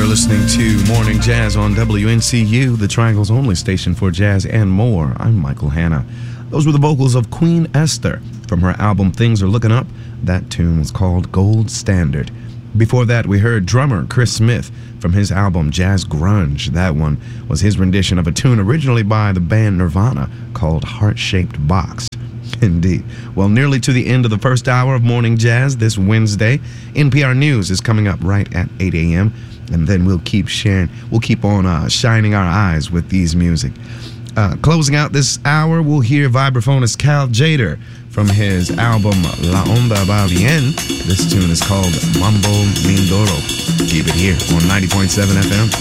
You're listening to Morning Jazz on WNCU, the Triangle's only station for jazz and more. I'm Michael Hanna. Those were the vocals of Queen Esther from her album Things Are Looking Up. That tune was called Gold Standard. Before that, we heard drummer Chris Smith from his album Jazz Grunge. That one was his rendition of a tune originally by the band Nirvana called Heart-Shaped Box. Indeed. Well, nearly to the end of the first hour of Morning Jazz this Wednesday. NPR News is coming up right at 8 a.m. And then we'll keep on shining our eyes with these music. Closing out this hour, we'll hear vibraphonist Cal Tjader from his album La Onda Va Bien. This tune is called Mambo Lindoro. Keep it here on 90.7 FM.